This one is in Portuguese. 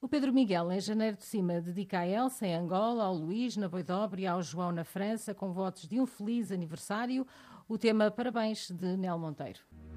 Pedro Miguel, em Janeiro de Cima, dedica a Elsa em Angola, ao Luís na Boidobre e ao João na França, com votos de um feliz aniversário, o tema Parabéns de Nel Monteiro.